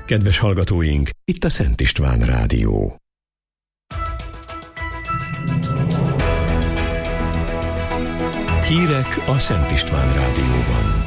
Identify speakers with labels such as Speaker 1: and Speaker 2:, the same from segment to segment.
Speaker 1: Kedves hallgatóink, itt a Szent István Rádió. Hírek a Szent István Rádióban.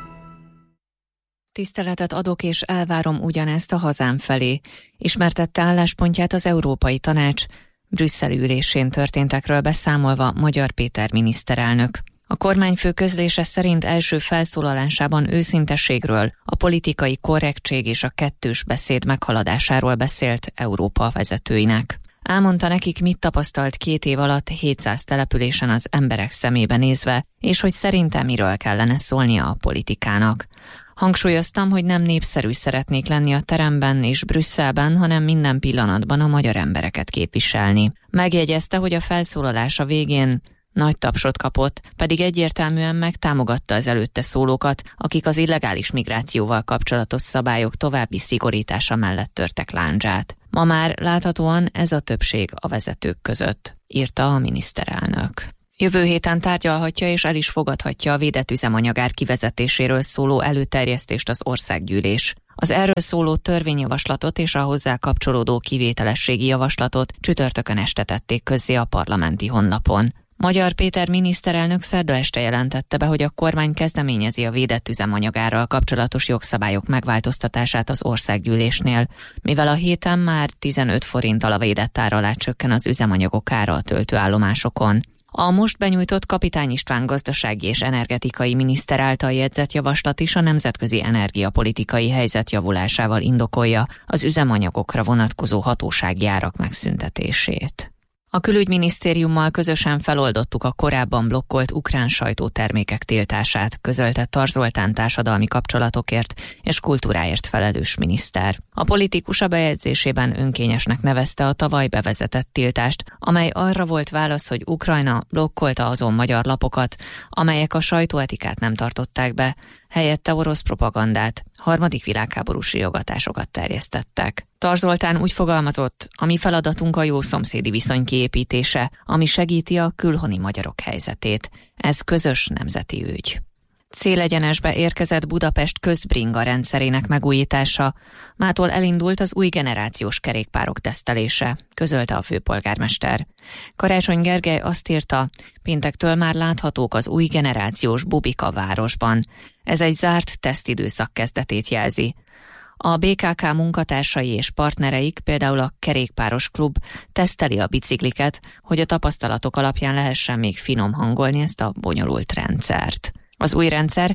Speaker 2: Tiszteletet adok és elvárom ugyanezt a hazám felé, ismertette álláspontját az Európai Tanács brüsszeli ülésén történtekről beszámolva Magyar Péter miniszterelnök. A kormányfő közlése szerint első felszólalásában őszinteségről, a politikai korrektség és a kettős beszéd meghaladásáról beszélt Európa vezetőinek. Elmondta nekik, mit tapasztalt 2 év alatt 700 településen az emberek szemébe nézve, és hogy szerintem miről kellene szólnia a politikának. Hangsúlyoztam, hogy nem népszerű szeretnék lenni a teremben és Brüsszelben, hanem minden pillanatban a magyar embereket képviselni. Megjegyezte, hogy a felszólalása végén nagy tapsot kapott, pedig egyértelműen megtámogatta az előtte szólókat, akik az illegális migrációval kapcsolatos szabályok további szigorítása mellett törtek lándzsát. Ma már láthatóan ez a többség a vezetők között, írta a miniszterelnök. Jövő héten tárgyalhatja és el is fogadhatja a védett üzemanyagár kivezetéséről szóló előterjesztést az országgyűlés. Az erről szóló törvényjavaslatot és a hozzá kapcsolódó kivételességi javaslatot csütörtökön este tették közzé a parlamenti honlapon. Magyar Péter miniszterelnök szerda este jelentette be, hogy a kormány kezdeményezi a védett üzemanyagárral kapcsolatos jogszabályok megváltoztatását az országgyűlésnél, mivel a héten már 15 forinttal a védett ár alá csökken az üzemanyagok ára a töltőállomásokon. A most benyújtott Kapitány István gazdasági és energetikai miniszter által jegyzett javaslat is a nemzetközi energiapolitikai helyzet javulásával indokolja az üzemanyagokra vonatkozó hatósági árak megszüntetését. A külügyminisztériummal közösen feloldottuk a korábban blokkolt ukrán sajtótermékek tiltását, közölte Tar Zoltán társadalmi kapcsolatokért és kultúráért felelős miniszter. A politikus a bejegyzésében önkényesnek nevezte a tavaly bevezetett tiltást, amely arra volt válasz, hogy Ukrajna blokkolta azon magyar lapokat, amelyek a sajtóetikát nem tartották be, helyette orosz propagandát, harmadik világháborús riogatásokat terjesztettek. Tar Zoltán úgy fogalmazott, a mi feladatunk a jó szomszédi viszony kiépítése, ami segíti a külhoni magyarok helyzetét. Ez közös nemzeti ügy. Célegyenesbe érkezett Budapest közbringa rendszerének megújítása. Mától elindult az új generációs kerékpárok tesztelése, közölte a főpolgármester. Karácsony Gergely azt írta, péntektől már láthatók az új generációs bubik a városban. Ez egy zárt tesztidőszak kezdetét jelzi. A BKK munkatársai és partnereik, például a Kerékpáros Klub teszteli a bicikliket, hogy a tapasztalatok alapján lehessen még finom hangolni ezt a bonyolult rendszert. Az új rendszer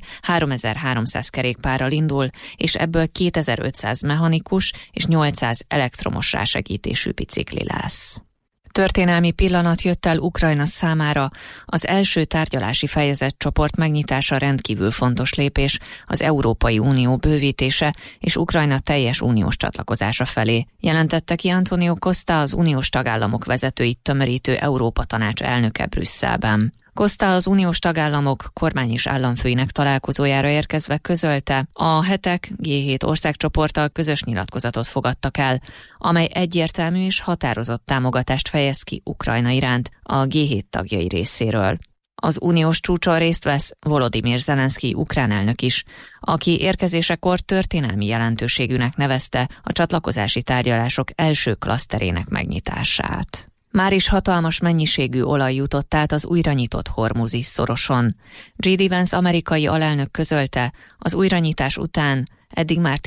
Speaker 2: 3300 kerékpárral indul, és ebből 2500 mechanikus és 800 elektromos rásegítésű bicikli lesz. Történelmi pillanat jött el Ukrajna számára, az első tárgyalási fejezetcsoport megnyitása rendkívül fontos lépés az Európai Unió bővítése és Ukrajna teljes uniós csatlakozása felé, jelentette ki Antonio Costa, az uniós tagállamok vezetőit tömörítő Európa Tanács elnöke Brüsszelben. Costa az uniós tagállamok kormány- és államfőinek találkozójára érkezve közölte, a hetek G7 országcsoporttal közös nyilatkozatot fogadtak el, amely egyértelmű és határozott támogatást fejez ki Ukrajna iránt a G7 tagjai részéről. Az uniós csúcson részt vesz Volodymyr Zelenszky ukrán elnök is, aki érkezésekor történelmi jelentőségűnek nevezte a csatlakozási tárgyalások első klaszterének megnyitását. Már is hatalmas mennyiségű olaj jutott át az újra nyitott Hormuzi szoroson. J.D. Vance amerikai alelnök közölte, az újranyitás után eddig már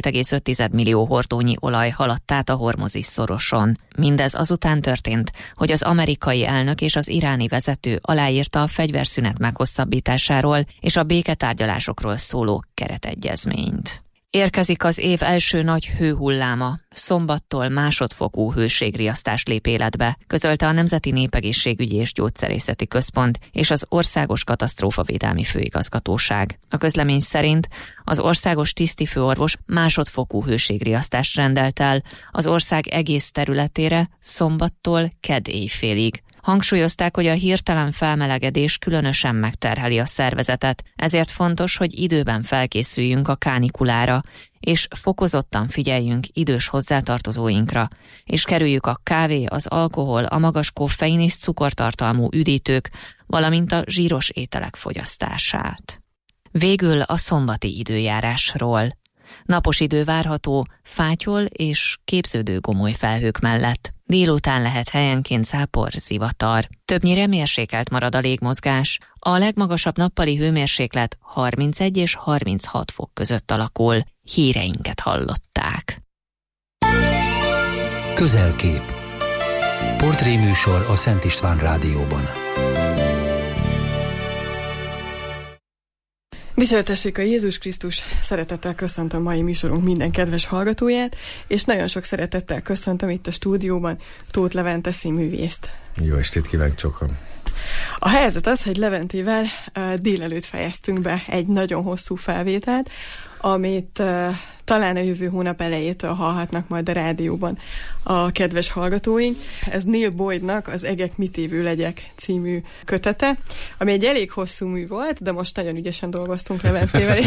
Speaker 2: 12,5 millió hordónyi olaj haladt át a Hormuzi szoroson. Mindez azután történt, hogy az amerikai elnök és az iráni vezető aláírta a fegyverszünet meghosszabbításáról és a béketárgyalásokról szóló keretegyezményt. Érkezik az év első nagy hőhulláma, szombattól másodfokú hőségriasztás lép életbe, közölte a Nemzeti Népegészségügyi és Gyógyszerészeti Központ és az Országos Katasztrófavédelmi Főigazgatóság. A közlemény szerint az országos tisztifőorvos másodfokú hőségriasztást rendelt el az ország egész területére szombattól kedd éjfélig. Hangsúlyozták, hogy a hirtelen felmelegedés különösen megterheli a szervezetet, ezért fontos, hogy időben felkészüljünk a kánikulára, és fokozottan figyeljünk idős hozzátartozóinkra, és kerüljük a kávé, az alkohol, a magas koffein és cukortartalmú üdítők, valamint a zsíros ételek fogyasztását. Végül a szombati időjárásról. Napos idő várható fátyol és képződő gomoly felhők mellett. Délután lehet helyenként zápor, zivatar. Többnyire mérsékelt marad a légmozgás. A legmagasabb nappali hőmérséklet 31 és 36 fok között alakul. Híreinket hallották.
Speaker 3: Közelkép. Portréműsor a Szent István Rádióban.
Speaker 4: Dicsőtessék a Jézus Krisztus, szeretettel köszöntöm mai műsorunk minden kedves hallgatóját, és nagyon sok szeretettel köszöntöm itt a stúdióban Tóth Levente színművészt.
Speaker 5: Jó estét kívánok, csokam!
Speaker 4: A helyzet az, hogy Leventével délelőtt fejeztünk be egy nagyon hosszú felvételt, amit talán a jövő hónap elejétől hallhatnak majd a rádióban a kedves hallgatóink. Ez Neil Boydnak az Egek mit évő legyek című kötete, ami egy elég hosszú mű volt, de most nagyon ügyesen dolgoztunk Leventével,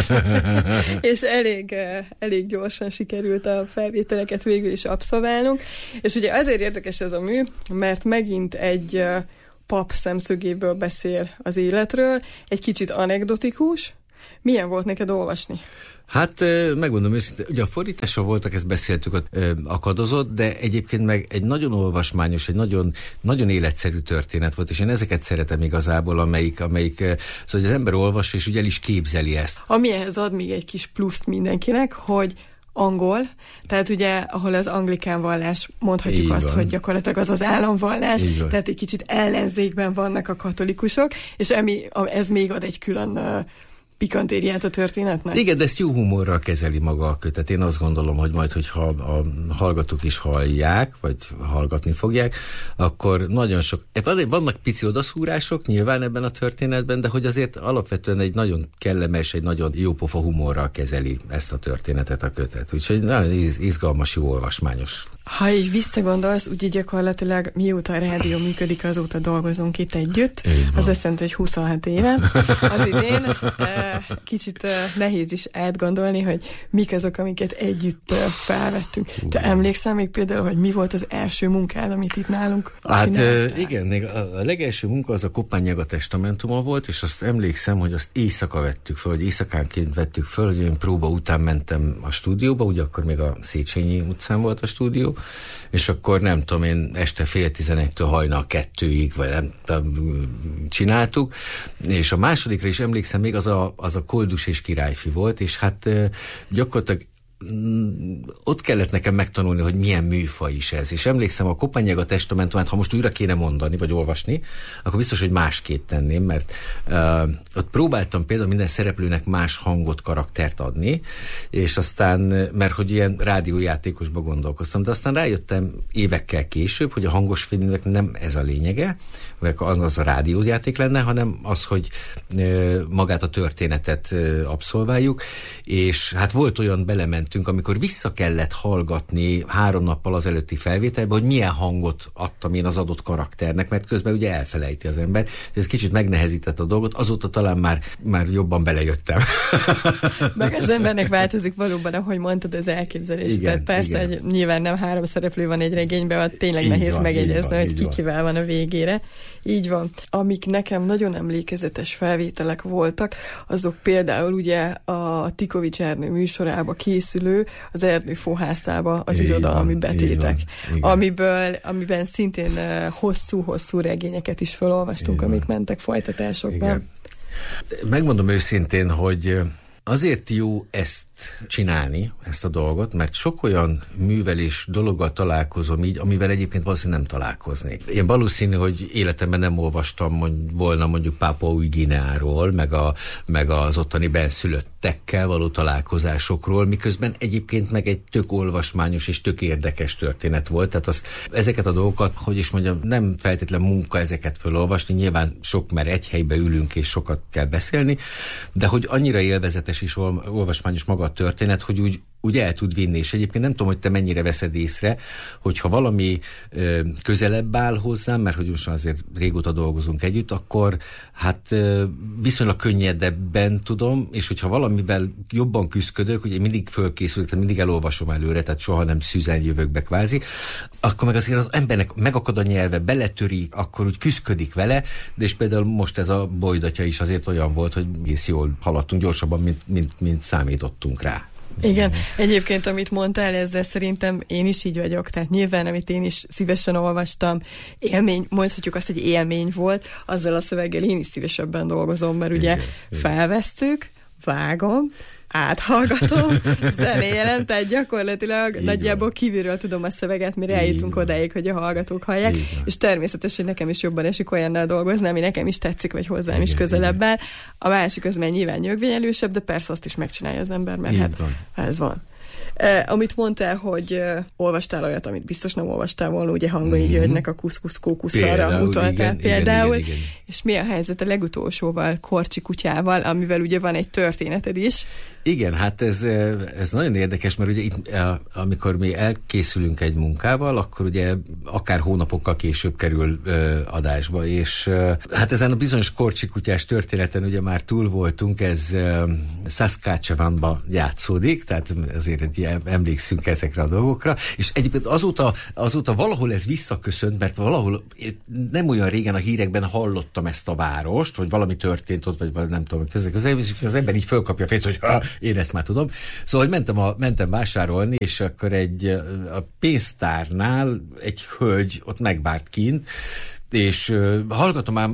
Speaker 4: és elég gyorsan sikerült a felvételeket végül is abszolválnunk. És ugye azért érdekes ez a mű, mert megint egy pap szemszögéből beszél az életről, egy kicsit anekdotikus. Milyen volt neked olvasni?
Speaker 5: Hát megmondom őszintén, ugye a fordítása voltak, ezt beszéltük, akadozott, de egyébként meg egy nagyon olvasmányos, egy nagyon, nagyon életszerű történet volt, és én ezeket szeretem igazából, amelyik szóval az ember olvas, és ugye el is képzeli ezt.
Speaker 4: Ami ehhez ad még egy kis pluszt mindenkinek, hogy angol, tehát ugye, ahol az anglikán vallás, mondhatjuk így azt, van, hogy gyakorlatilag az az államvallás, tehát egy kicsit ellenzékben vannak a katolikusok, és ez még ad egy külön pikantériát a történetnek? Igen,
Speaker 5: de ezt jó humorral kezeli maga a kötet. Én azt gondolom, hogy majd, hogyha a hallgatók is hallják, vagy hallgatni fogják, akkor nagyon sok... Vannak pici odaszúrások nyilván ebben a történetben, de hogy azért alapvetően egy nagyon kellemes, egy nagyon jópofa humorral kezeli ezt a történetet a kötet. Úgyhogy nagyon izgalmas, jó olvasmányos.
Speaker 4: Ha így visszagondolsz, ugye gyakorlatilag mióta a rádió működik, azóta dolgozunk itt együtt. Az azt jelenti, hogy 26 éve. Az idén kicsit nehéz is átgondolni, hogy mik azok, amiket együtt felvettünk. Te emlékszel még például, hogy mi volt az első munkád, amit itt nálunk csináltál?
Speaker 5: Igen, még a legelső munka az a Kopányága testamentuma volt, és azt emlékszem, hogy azt éjszaka vettük fel, vagy éjszakánként vettük fel, hogy én próba után mentem a stúdióba, ugye akkor még a Széchenyi utcán volt a stúdió, és akkor nem tudom én, este 10:30-től hajnal 2-ig, vagy nem csináltuk, és a másodikra is emlékszem, még az a Koldus és Királyfi volt, és hát gyakorlatilag ott kellett nekem megtanulni, hogy milyen műfaj is ez. És emlékszem, a Kopányága testamentumát, ha most újra kéne mondani, vagy olvasni, akkor biztos, hogy másképp tenném, mert ott próbáltam például minden szereplőnek más hangot, karaktert adni, és aztán, mert hogy ilyen rádiójátékosba gondolkoztam, de aztán rájöttem évekkel később, hogy a hangos filmnek nem ez a lényege, vagy az a rádiójáték lenne, hanem az, hogy magát a történetet abszolváljuk, és hát volt olyan belementünk, amikor vissza kellett hallgatni 3 nappal az előtti felvételbe, hogy milyen hangot adtam én az adott karakternek, mert közben ugye elfelejti az ember. Ez kicsit megnehezített a dolgot, azóta talán már jobban belejöttem.
Speaker 4: Meg az embernek változik valóban, ahogy mondtad, az elképzelés. Tehát persze, hogy nyilván nem 3 szereplő van egy regényben, ott tényleg nehéz megegyezni, hogy kivel van a végére. Így van. Amik nekem nagyon emlékezetes felvételek voltak, azok például ugye a Tikovics Ernő műsorába készülő, az Erdő fohászába az irodalmi betétek, amiben szintén hosszú-hosszú regényeket is felolvastunk, amik mentek folytatásokban.
Speaker 5: Igen. Megmondom őszintén, hogy azért jó ezt csinálni, ezt a dolgot, mert sok olyan művelés dologgal találkozom így, amivel egyébként valószínűleg nem találkoznék. Én valószínű, hogy életemben nem olvastam volna mondjuk Pápua Új-Guineáról, meg az ottani benszülöttekkel való találkozásokról, miközben egyébként meg egy tök olvasmányos és tök érdekes történet volt. Tehát ezeket a dolgokat, hogy is mondjam, nem feltétlen munka ezeket felolvasni, nyilván sok, mert egy helybe ülünk és sokat kell beszélni, de hogy annyira élvezetes és olvasmányos maga a történet, hogy úgy el tud vinni, és egyébként nem tudom, hogy te mennyire veszed észre, hogyha valami közelebb áll hozzám, mert hogy most azért régóta dolgozunk együtt, akkor hát viszonylag könnyedebben tudom, és hogyha valamivel jobban küzdök, hogy én mindig fölkészülök, tehát mindig elolvasom előre, tehát soha nem szűzen jövök be kvázi, akkor meg azért az embernek megakad a nyelve, beletöri, akkor úgy küzdködik vele, de és például most ez a Boyd atya is azért olyan volt, hogy egész jól haladtunk, gyorsabban, mint számítottunk rá.
Speaker 4: Igen, egyébként amit mondtál, ezzel szerintem én is így vagyok, tehát nyilván, amit én is szívesen olvastam, élmény, mondhatjuk azt, hogy élmény volt, azzal a szöveggel én is szívesebben dolgozom, mert ugye felvesszük, vágom, áthallgatom, zenélem, tehát gyakorlatilag így nagyjából van. Kívülről tudom a szöveget, mire eljutunk odáig, hogy a hallgatók hallják, és természetesen, hogy nekem is jobban esik olyannal dolgozni, ami nekem is tetszik, vagy hozzám is közelebb áll. A másik az már nyilván nyögvényelősebb, de persze azt is megcsinálja az ember, mert hát ez van. Amit mondtál, hogy olvastál olyat, amit biztos nem olvastál volna, ugye Hangai Györgynek a Kuszkusz-kókuszarra utaltál például, igen. És mi a helyzet a legutolsóval, Korcsi kutyával, amivel ugye van egy történeted is?
Speaker 5: Igen, hát ez nagyon érdekes, mert ugye itt, amikor mi elkészülünk egy munkával, akkor ugye akár hónapokkal később kerül adásba, és hát ezen a bizonyos Korcsi kutyás történeten ugye már túl voltunk, ez Saskatchewanba játszódik, tehát azért emlékszünk ezekre a dolgokra, és egyébként azóta valahol ez visszaköszönt, mert valahol nem olyan régen a hírekben hallottam ezt a várost, hogy valami történt ott, vagy nem tudom, közel, és az ember így fölkapja a fejét, hogy én ezt már tudom. Szóval, hogy mentem vásárolni, és akkor a pénztárnál egy hölgy ott megvárt kint, és hallgatom ám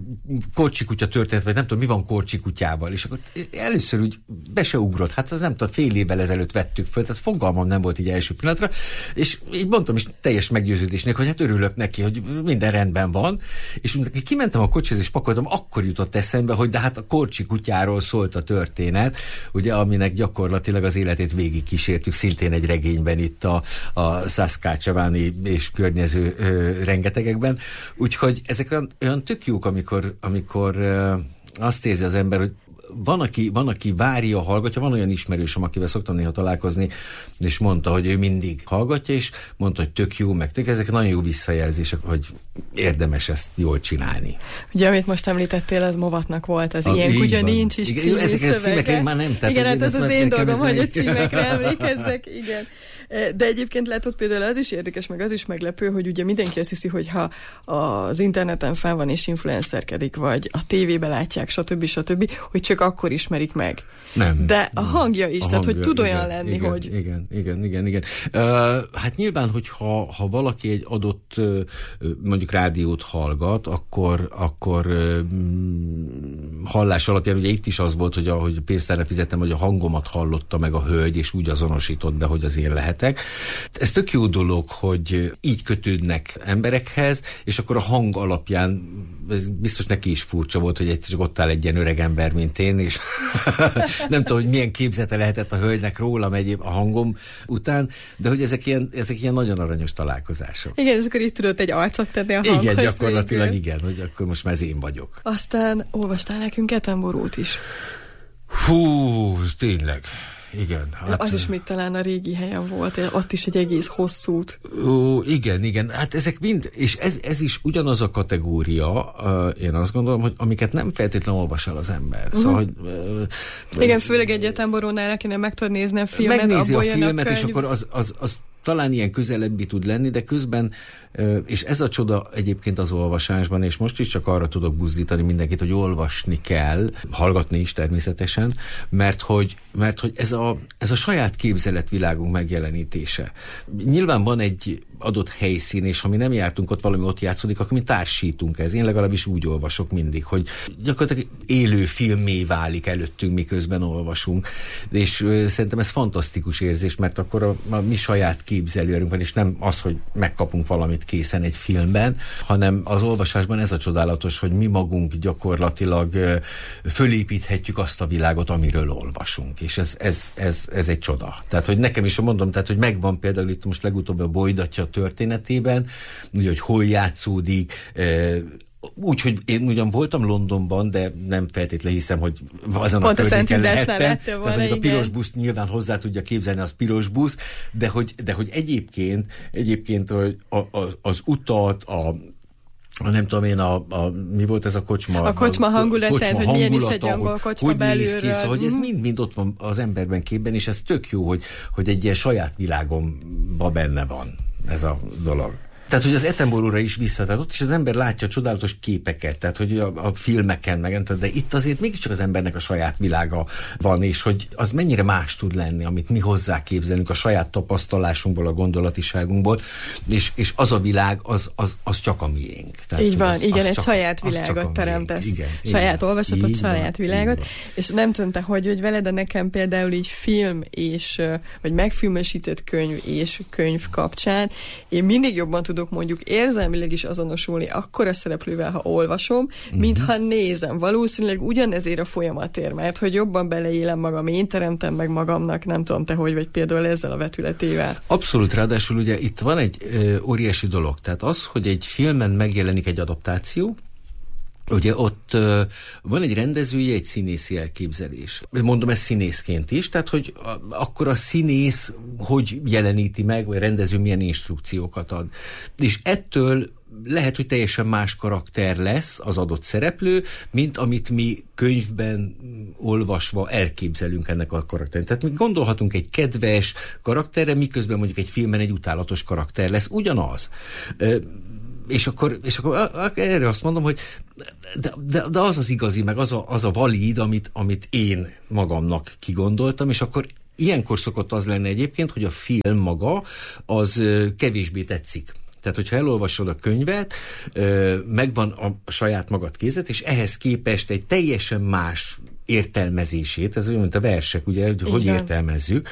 Speaker 5: Korcsi kutya történet, vagy nem tudom, mi van Korcsi kutyával, és akkor először úgy be se ugrott, hát az nem tudom, fél évvel ezelőtt vettük föl, tehát fogalmam nem volt így első pillanatra, és így mondtam is teljes meggyőződésnek, hogy hát örülök neki, hogy minden rendben van, és kimentem a kocsihoz és pakoltam, akkor jutott eszembe, hogy de hát a Korcsi kutyáról szólt a történet, ugye, aminek gyakorlatilag az életét végig kísértük, szintén egy regényben itt a Saskatchewani és környező rengetegekben. Úgyhogy ezek olyan tök jók, amikor azt érzi az ember, hogy van, aki várja, hallgatja, van olyan ismerősöm, akivel szoktam néha találkozni, és mondta, hogy ő mindig hallgatja, és mondta, hogy tök jó, meg tök, ezek nagyon jó visszajelzések, hogy érdemes ezt jól csinálni.
Speaker 4: Ugye, amit most említettél, az Movatnak volt, az ilyen kutya nincs is című
Speaker 5: ezeket a címeket már nem.
Speaker 4: Igen, hát ez az én dolgom, hogy a címekre emlékezzek, igen. De egyébként lehet ott például az is érdekes, meg az is meglepő, hogy ugye mindenki azt hiszi, hogy ha az interneten fel van és influencerkedik, vagy a tévébe látják, stb., hogy csak akkor ismerik meg.
Speaker 5: Nem.
Speaker 4: De a hangja is, tehát hogy tud olyan lenni,
Speaker 5: igen,
Speaker 4: hogy...
Speaker 5: Igen. Hát nyilván, hogy ha valaki egy adott mondjuk rádiót hallgat, akkor hallás alapján, ugye itt is az volt, hogy ahogy pénztárra fizettem, hogy a hangomat hallotta meg a hölgy, és úgy azonosított be, hogy az én lehetek. Ez tök jó dolog, hogy így kötődnek emberekhez, és akkor a hang alapján biztos neki is furcsa volt, hogy egyszer csak ott áll egy ilyen öreg ember, mint én, és nem tudom, hogy milyen képzete lehetett a hölgynek rólam a hangom után, de hogy ezek ilyen nagyon aranyos találkozások.
Speaker 4: Igen, és akkor így tudod egy arcot tenni a hanghoz.
Speaker 5: Igen, gyakorlatilag igen, hogy akkor most már ez én vagyok.
Speaker 4: Aztán olvastál nekünk Attenborough-t is.
Speaker 5: Hú, tényleg. Igen.
Speaker 4: Hát, az is még talán a régi helyen volt, ott is egy egész hosszút.
Speaker 5: Igen. Hát ezek mind, és ez is ugyanaz a kategória, én azt gondolom, hogy amiket nem feltétlenül olvas el az ember. Szóval, hogy,
Speaker 4: igen, főleg egy Attenboroughnál, akinek meg tudod nézni a filmet,
Speaker 5: megnézi a filmet, és akkor az talán ilyen közelebbi tud lenni, de közben, és ez a csoda egyébként az olvasásban, és most is csak arra tudok buzdítani mindenkit, hogy olvasni kell, hallgatni is természetesen, mert hogy ez a saját képzeletvilágunk megjelenítése. Nyilván van egy adott helyszín, és ha mi nem jártunk ott, valami ott játszódik, akkor mi társítunk ez. Én legalábbis úgy olvasok mindig, hogy gyakorlatilag élő filmmé válik előttünk, miközben olvasunk. És szerintem ez fantasztikus érzés, mert akkor a mi saját képzelőerünk van, és nem az, hogy megkapunk valamit készen egy filmben, hanem az olvasásban ez a csodálatos, hogy mi magunk gyakorlatilag fölépíthetjük azt a világot, amiről olvasunk. És ez egy csoda. Tehát, hogy nekem is mondom, tehát, hogy megvan például itt most legutóbb a Bolydatya történetében, ugye, hogy hol játszódik, úgyhogy én ugyan voltam Londonban, de nem feltétlenül hiszem, hogy azon a környéken lehettem. Tehát a piros buszt nyilván hozzá tudja képzelni, az piros busz, de hogy egyébként az utat, nem tudom én, mi volt ez a kocsma?
Speaker 4: A kocsma hangulatát, hogy milyen is egy angol kocsma belülről.
Speaker 5: Ki, szóval, hogy ez mind ott van az emberben képben, és ez tök jó, hogy egy ilyen saját világomban benne van ez a dolog. Tehát, hogy az Attenborough-ra is vissza, tehát ott is az ember látja csodálatos képeket, tehát, hogy a filmeken de itt azért mégiscsak az embernek a saját világa van, és hogy az mennyire más tud lenni, amit mi hozzá képzelünk a saját tapasztalásunkból, a gondolatiságunkból, és az a világ, az csak a miénk. Tehát,
Speaker 4: így van, igen, egy saját világot teremtesz. Saját olvasatot, saját világot, és nem tudom te, hogy veled, de nekem például így film és, vagy megfilmesített könyv és könyv kapcsán én mindig jobban tudok mondjuk érzelmileg is azonosulni akkor a szereplővel, ha olvasom, mint ha nézem. Valószínűleg ugyanezért a folyamatért, mert hogy jobban beleélem magam, én teremtem meg magamnak, nem tudom te, hogy vagy például ezzel a vetületével.
Speaker 5: Abszolút, ráadásul ugye itt van egy óriási dolog, tehát az, hogy egy filmen megjelenik egy adaptáció, ugye ott van egy rendezője, egy színészi elképzelés. Mondom ezt színészként is, tehát hogy akkor a színész hogy jeleníti meg, vagy a rendező milyen instrukciókat ad. És ettől lehet, hogy teljesen más karakter lesz az adott szereplő, mint amit mi könyvben olvasva elképzelünk ennek a karakternek. Tehát mi gondolhatunk egy kedves karakterre, miközben mondjuk egy filmben egy utálatos karakter lesz. Ugyanaz. És akkor erre azt mondom, hogy de az az igazi, meg az a valid, amit én magamnak kigondoltam, és akkor ilyenkor szokott az lenni egyébként, hogy a film maga az kevésbé tetszik. Tehát, hogyha elolvasod a könyvet, megvan a saját magad kézet, és ehhez képest egy teljesen más értelmezését, ez olyan, mint a versek, ugye, hogy értelmezzük,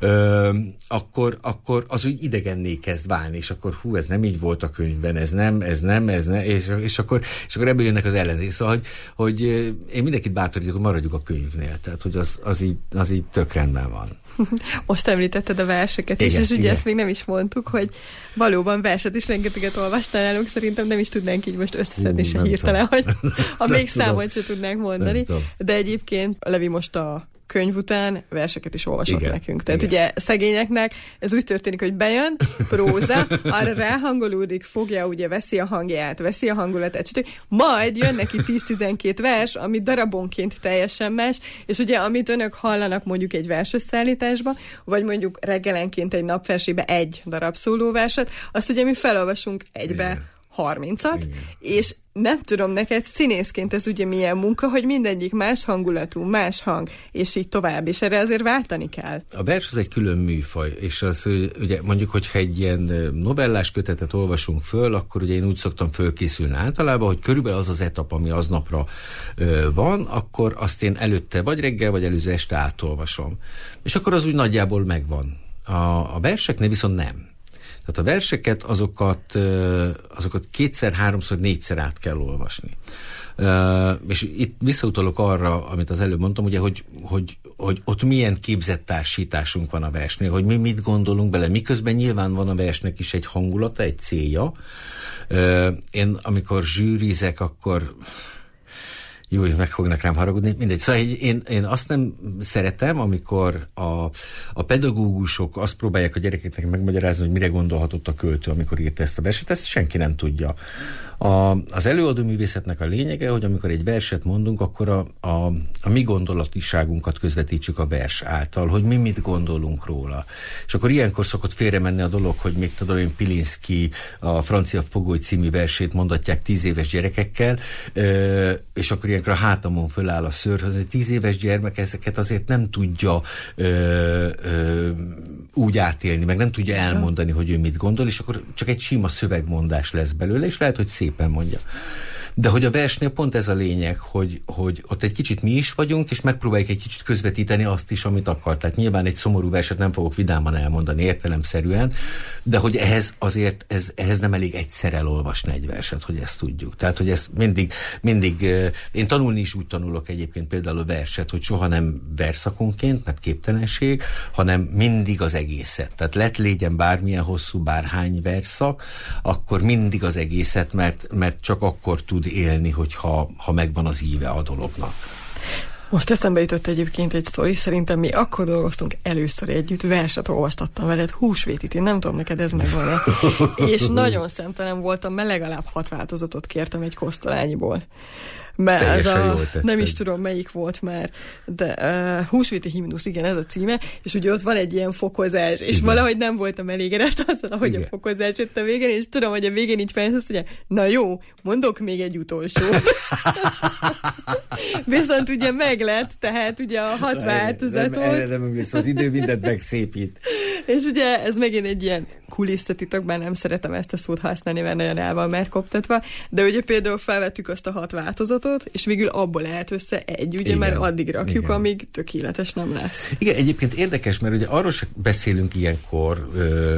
Speaker 5: akkor az úgy idegenné kezd válni, és akkor ez nem így volt a könyvben, ez nem, és akkor ebből jönnek az ellenzék. Szóval, hogy én mindenkit bátorítok, hogy maradjuk a könyvnél, tehát, hogy az így tök rendben van.
Speaker 4: Most említetted a verseket is, és ugye ezt még nem is mondtuk, hogy valóban verset is rengeteget olvastál nálunk, szerintem nem is tudnánk így most összeszedni se hirtelen, hogy ha még számot se tudnánk mondani. De egyébként Levi most a könyv után verseket is olvasott nekünk. Tehát ugye szegényeknek ez úgy történik, hogy bejön, próza, arra ráhangolódik, fogja, ugye veszi a hangját, veszi a hangulatát, majd jön neki 10-12 vers, ami darabonként teljesen más, és ugye amit önök hallanak mondjuk egy versösszállításba, vagy mondjuk reggelenként egy napversébe egy darab szólóverset, azt ugye mi felolvasunk egybe 30-at, és nem tudom, neked színészként ez ugye milyen munka, hogy mindegyik más hangulatú, más hang, és így tovább, és erre azért váltani kell.
Speaker 5: A vers az egy külön műfaj, és az ugye mondjuk, hogyha egy ilyen novellás kötetet olvasunk föl, akkor ugye én úgy szoktam fölkészülni általában, hogy körülbelül az az etap, ami aznapra van, akkor azt én előtte vagy reggel, vagy előző este átolvasom. És akkor az úgy nagyjából megvan. A verseknél viszont nem. Tehát a verseket, azokat 2-szer, 3-szor, 4-szer át kell olvasni. És itt visszautalok arra, amit az előbb mondtam, ugye, hogy ott milyen képzettársításunk van a versnél, hogy mi mit gondolunk bele, miközben nyilván van a versnek is egy hangulata, egy célja. Én amikor zsűrizek, akkor jó, meg fognak rám haragudni, mindegy. Szóval én azt nem szeretem, amikor a pedagógusok azt próbálják a gyerekeknek megmagyarázni, hogy mire gondolhatott a költő, amikor írta ezt a verset, ezt senki nem tudja. Az előadó művészetnek a lényege, hogy amikor egy verset mondunk, akkor a mi gondolatiságunkat közvetítsük a vers által, hogy mi mit gondolunk róla. És akkor ilyenkor szokott félre menni a dolog, hogy még tudom én, Pilinszky a Francia fogoly című versét mondatják 10 éves gyerekekkel, és akkor ilyenkor a hátamon föláll a szőr, az egy 10 éves gyermek ezeket azért nem tudja úgy átélni, meg nem tudja elmondani, hogy ő mit gondol, és akkor csak egy sima szövegmondás lesz belőle, és lehet, hogy szépen mondja. De hogy a versnél pont ez a lényeg, hogy ott egy kicsit mi is vagyunk, és megpróbáljuk egy kicsit közvetíteni azt is, amit akar. Tehát nyilván egy szomorú verset nem fogok vidáman elmondani értelemszerűen, de hogy ehhez nem elég egyszer elolvasni egy verset, hogy ezt tudjuk. Tehát, hogy ezt mindig én tanulni is úgy tanulok egyébként például a verset, hogy soha nem verszakonként, mert képtelenség, hanem mindig az egészet. Tehát légyen bármilyen hosszú, bárhány verszak, akkor mindig az egészet, mert csak akkor tud élni, hogyha megvan az íve a dolognak.
Speaker 4: Most eszembe jutott egyébként egy sztori, szerintem mi akkor dolgoztunk először együtt, verset olvastattam veled, húsvétit, én nem tudom, neked ez megvan-e. És nagyon szemtelen voltam, mert legalább 6 változatot kértem egy kosztolányiból. Mert nem is tudom, melyik volt már, de Húsvéti himnusz, igen, ez a címe, és ugye ott van egy ilyen fokozás, és valahogy nem voltam elégedett azzal, ahogy a fokozás jött a végén, és tudom, hogy a végén így fejlesz, hogy na jó, mondok még egy utolsó. Viszont ugye meglett, tehát ugye a 6 változatot.
Speaker 5: Erre nem emlékszem, az idő mindent megszépít.
Speaker 4: És ugye ez megint egy ilyen kulisszatitok, bár nem szeretem ezt a szót használni, mert nagyon el van már koptatva, de ugye például felvettük azt a 6 változatot, és végül abból állt össze egy, ugye, igen, mert addig rakjuk, igen, amíg tökéletes nem lesz.
Speaker 5: Igen, egyébként érdekes, mert ugye arról sem beszélünk ilyenkor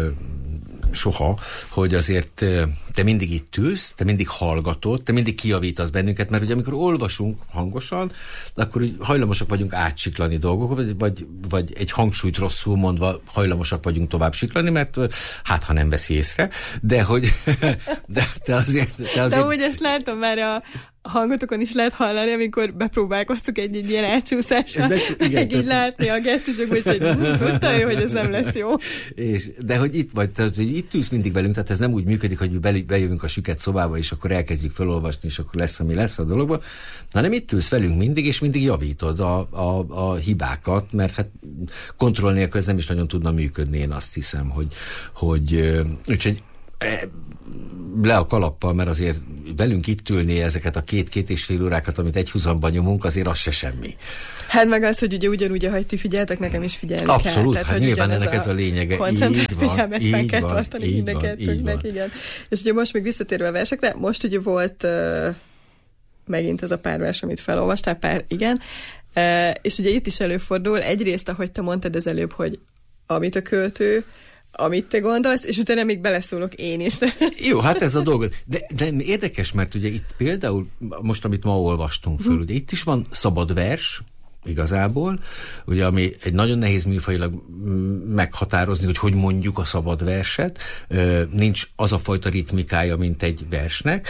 Speaker 5: soha, hogy azért te mindig itt ülsz, te mindig hallgatod, te mindig kijavítasz bennünket, mert ugye amikor olvasunk hangosan, akkor úgy hajlamosak vagyunk átsiklani dolgokat, vagy egy hangsúlyt rosszul mondva hajlamosak vagyunk tovább siklani, mert hát ha nem veszi észre, de hogy de azért...
Speaker 4: De hogy ezt látom már a hangotokon is lehet hallani, amikor bepróbálkoztuk egy ilyen átsúszással, így látni a gesztusokban, és tudta ő, hogy ez nem lesz jó.
Speaker 5: De hogy itt vagy, tehát, hogy itt ülsz mindig velünk, tehát ez nem úgy működik, hogy mi bejövünk a süket szobába, és akkor elkezdjük felolvasni, és akkor lesz, ami lesz a dologban, hanem itt ülsz velünk mindig, és mindig javítod a hibákat, mert hát kontroll nélkül ez nem is nagyon tudna működni, én azt hiszem, hogy úgyhogy le a kalappal, mert azért velünk itt ülni ezeket a 2-2 és fél órákat, amit egy húzamban nyomunk, azért az se semmi.
Speaker 4: Hát meg az, hogy ugye ugyanúgy, ahogy ti figyeltek, nekem is figyelni kell.
Speaker 5: Abszolút,
Speaker 4: tehát,
Speaker 5: hát nyilván ennek ez a lényege.
Speaker 4: Koncentrált figyelmet fel kell tartani mindenkettőnknek, igen. És ugye most még visszatérve a versekre, most ugye volt megint ez a pár vers, amit felolvastál, igen. És ugye itt is előfordul, egyrészt, ahogy te mondtad az előbb, hogy amit a költő, amit te gondolsz, és utána még beleszólok én is.
Speaker 5: Jó, hát ez a dolog. De érdekes, mert ugye itt például, most amit ma olvastunk föl, ugye itt is van szabad vers, igazából, ugye, ami egy nagyon nehéz műfajilag meghatározni, hogy mondjuk a szabad verset, nincs az a fajta ritmikája, mint egy versnek,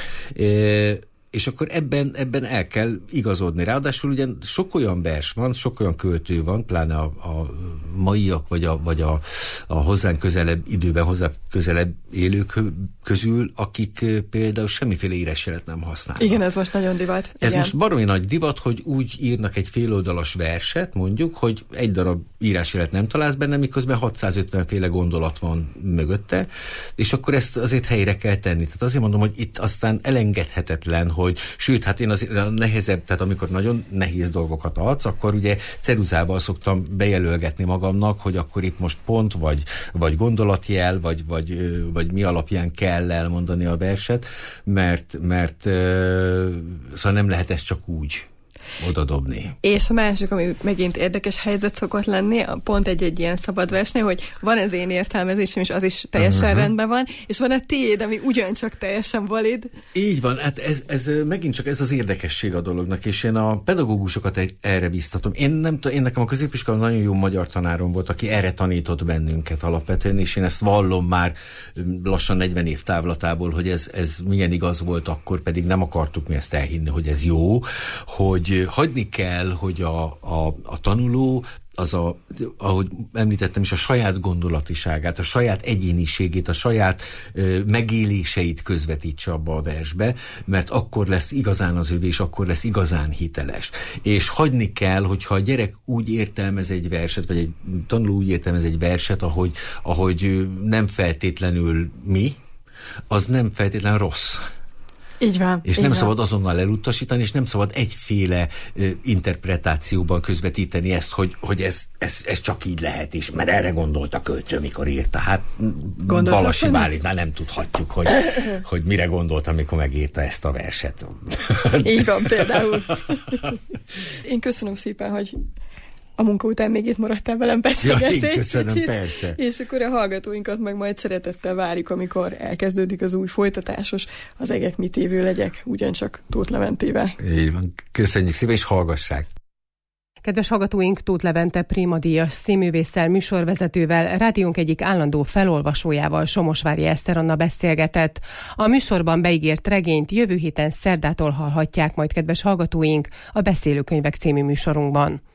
Speaker 5: és akkor ebben el kell igazodni. Ráadásul ugye sok olyan vers van, sok olyan költő van, pláne a maiak, vagy a hozzánk közelebb időben, hozzá közelebb élők közül, akik például semmiféle írásjelet nem használnak.
Speaker 4: Igen, ez most nagyon divat.
Speaker 5: Ez most baromi nagy divat, hogy úgy írnak egy féloldalas verset, mondjuk, hogy egy darab írásjelet nem találsz benne, miközben 650 féle gondolat van mögötte, és akkor ezt azért helyre kell tenni. Tehát azért mondom, hogy itt aztán elengedhetetlen, hogy sőt, hát én azért a nehezebb, tehát amikor nagyon nehéz dolgokat adsz, akkor ugye ceruzával szoktam bejelölgetni magamnak, hogy akkor itt most pont, vagy gondolatjel, vagy mi alapján kell elmondani a verset, mert szóval nem lehet ezt csak úgy odadobni.
Speaker 4: És a másik, ami megint érdekes helyzet szokott lenni, pont egy ilyen szabad versnél, hogy van az én értelmezésem, és az is teljesen rendben van, és van a tiéd, ami ugyancsak teljesen valid.
Speaker 5: Így van, hát ez megint csak ez az érdekesség a dolognak, és én a pedagógusokat erre biztatom. Én nekem a középiskolában nagyon jó magyar tanárom volt, aki erre tanított bennünket alapvetően, és én ezt vallom már lassan 40 év távlatából, hogy ez milyen igaz volt, akkor pedig nem akartuk mi ezt elhinni, hogy ez jó, hogy hagyni kell, hogy a tanuló ahogy említettem is, a saját gondolatiságát, a saját egyéniségét, a saját megéléseit közvetítse abba a versbe, mert akkor lesz igazán az övé, és akkor lesz igazán hiteles. És hagyni kell, hogyha a gyerek úgy értelmez egy verset, vagy egy tanuló úgy értelmez egy verset, ahogy nem feltétlenül mi, az nem feltétlenül rossz.
Speaker 4: Így van.
Speaker 5: És nem szabad azonnal elutasítani, és nem szabad egyféle interpretációban közvetíteni ezt, hogy ez csak így lehet is, mert erre gondolt a költő, mikor írta. Hát Balasi Bálintnál nem tudhatjuk, hogy mire gondolt, amikor megírta ezt a verset.
Speaker 4: Így van, például. Én köszönöm szépen, hogy a munka után még itt maradtál velem beszélgetni.
Speaker 5: Ja, én köszönöm, persze.
Speaker 4: És akkor a hallgatóinkat meg majd szeretettel várjuk, amikor elkezdődik az új folytatásos Az egek mit évő legyek, ugyancsak Tóth Leventével.
Speaker 5: Így van, köszönjük szépen, és hallgassák.
Speaker 6: Kedves hallgatóink, Tóth Levente prímadíjas színművésszel, műsorvezetővel, rádiónk egyik állandó felolvasójával, Somosvári Eszter Anna beszélgetett. A műsorban beígért regényt jövő héten szerdától hallhatják majd, kedves hallgatóink, a Beszélőkönyvek című műsorunkban.